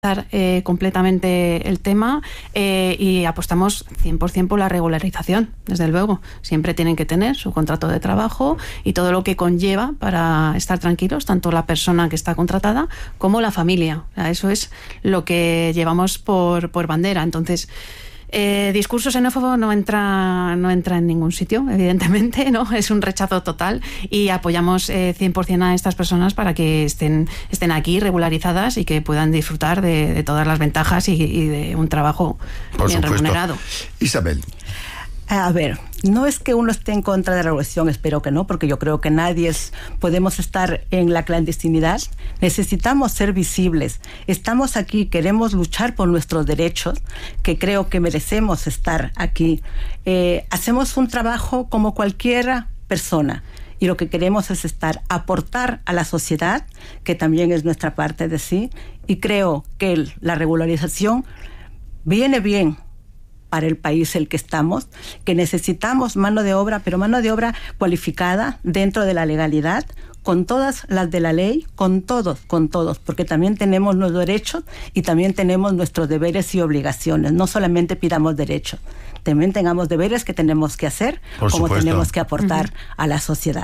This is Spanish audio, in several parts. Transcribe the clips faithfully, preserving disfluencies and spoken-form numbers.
Eh, completamente el tema eh, y apostamos cien por ciento por la regularización, desde luego. Siempre tienen que tener su contrato de trabajo y todo lo que conlleva para estar tranquilos, tanto la persona que está contratada como la familia. O sea, eso es lo que llevamos por, por bandera. Entonces, Eh, discurso xenófobo no entra, no entra en ningún sitio, evidentemente, ¿no? Es un rechazo total y apoyamos eh, cien por ciento a estas personas para que estén, estén aquí regularizadas y que puedan disfrutar de, de todas las ventajas y, y de un trabajo Por bien supuesto. remunerado. Isabel. A ver, no es que uno esté en contra de la regulación, espero que no, porque yo creo que nadie es, podemos estar en la clandestinidad. Necesitamos ser visibles. Estamos aquí, queremos luchar por nuestros derechos, que creo que merecemos estar aquí. Eh, hacemos un trabajo como cualquier persona. Y lo que queremos es estar, aportar a la sociedad, que también es nuestra parte de sí. Y creo que el, la regularización viene bien para el país el que estamos, que necesitamos mano de obra, pero mano de obra cualificada dentro de la legalidad, con todas las de la ley, con todos, con todos, porque también tenemos los derechos y también tenemos nuestros deberes y obligaciones. No solamente pidamos derechos, también tengamos deberes que tenemos que hacer, Por como supuesto. tenemos que aportar uh-huh. a la sociedad.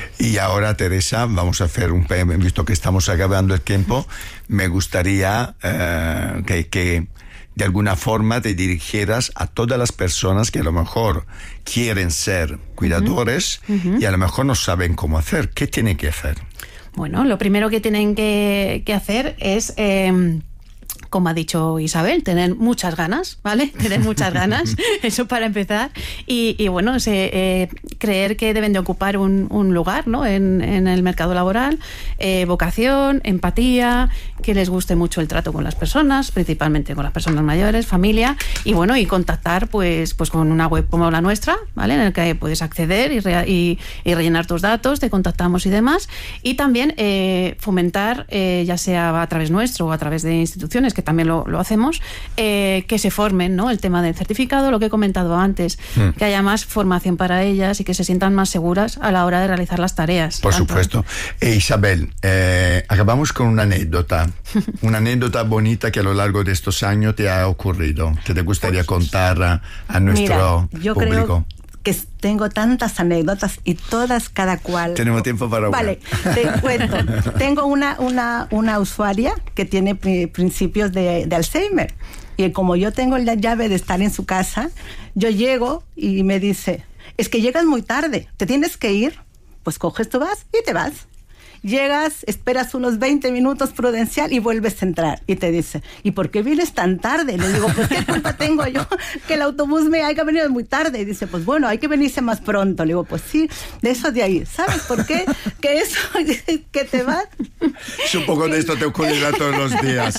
Y ahora, Teresa, vamos a hacer un, visto que estamos acabando el tiempo, me gustaría uh, que, que de alguna forma te dirigieras a todas las personas que a lo mejor quieren ser cuidadores uh-huh. y a lo mejor no saben cómo hacer. ¿Qué tienen que hacer? Bueno, lo primero que tienen que, que hacer es... Eh, como ha dicho Isabel, tener muchas ganas, ¿vale? Tener muchas ganas, eso para empezar. Y, y bueno, se, eh, creer que deben de ocupar un, un lugar, ¿no? en, en el mercado laboral, eh, vocación, empatía, que les guste mucho el trato con las personas, principalmente con las personas mayores, familia, y bueno, y contactar pues, pues con una web como la nuestra, ¿vale? En el que puedes acceder y, re, y, y rellenar tus datos, te contactamos y demás. Y también eh, fomentar, eh, ya sea a través nuestro o a través de instituciones, que también lo, lo hacemos, eh, que se formen, ¿no? El tema del certificado, lo que he comentado antes, mm. que haya más formación para ellas y que se sientan más seguras a la hora de realizar las tareas. Por tanto. supuesto. E Isabel, eh, acabamos con una anécdota, una anécdota bonita que a lo largo de estos años te ha ocurrido, que te gustaría contar a, a nuestro Mira, yo público. Creo que tengo tantas anécdotas y todas cada cual. Tenemos tiempo para una. Vale, te cuento. Tengo una, una, una usuaria que tiene principios de, de Alzheimer y como yo tengo la llave de estar en su casa, yo llego y me dice, es que llegas muy tarde, ¿te tienes que ir? Pues coges tu vas y te vas. Llegas, esperas unos veinte minutos prudencial y vuelves a entrar. Y te dice, ¿y por qué vienes tan tarde? Le digo, pues ¿qué culpa tengo yo que el autobús me haya venido muy tarde? Y dice, pues bueno, hay que venirse más pronto. Le digo, pues sí, de eso de ahí. ¿Sabes por qué? Que eso, que te vas. Supongo que esto te ocurrirá todos los días.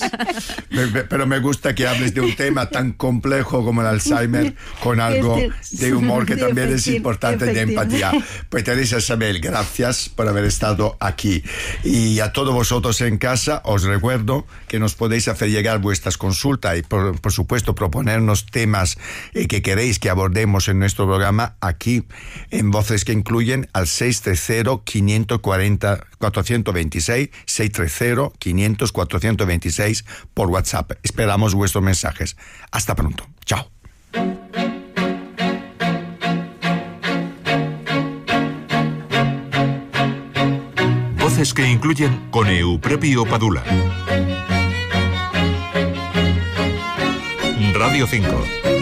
Pero me gusta que hables de un tema tan complejo como el Alzheimer con algo de humor que también es importante, de empatía. Pues Teresa, Isabel, gracias por haber estado aquí. Y a todos vosotros en casa os recuerdo que nos podéis hacer llegar vuestras consultas y por, por supuesto proponernos temas eh, que queréis que abordemos en nuestro programa aquí en Voces que Incluyen al seis tres cero, cinco cuatro cero, cuatro dos seis, seis tres cero, cinco cuatro dos seis por WhatsApp. Esperamos vuestros mensajes. Hasta pronto. Chao. Voces que Incluyen con Eupropio Padula. Radio cinco.